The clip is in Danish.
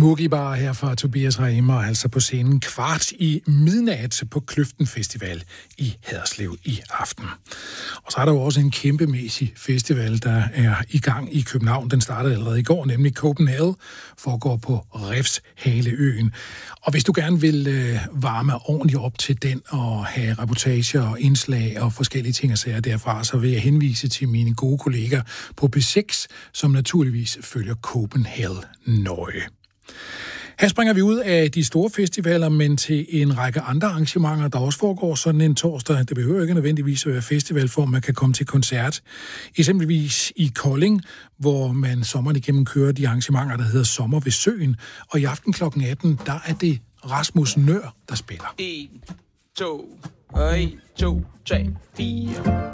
Smukkie Bar her fra Tobias Reimer, altså på scenen 1:15 på Kløften Festival i Haderslev i aften. Og så er der jo også en kæmpemæssig festival, der er i gang i København. Den startede allerede i går, nemlig Copenhagen, foregår på Refshaleøen. Og hvis du gerne vil varme ordentligt op til den og have reportager og indslag og forskellige ting og sager derfra, så vil jeg henvise til mine gode kolleger på P6, som naturligvis følger Copenhagen nøje. Her springer vi ud af de store festivaler, men til en række andre arrangementer, der også foregår sådan en torsdag. Det behøver ikke nødvendigvis at være festival, for man kan komme til koncert. Eksempelvis i Kolding, hvor man sommeren igennem kører de arrangementer, der hedder Sommer ved Søen. Og i aften kl. 18, der er det Rasmus Nøhr, der spiller. 1, 2, 3, 4...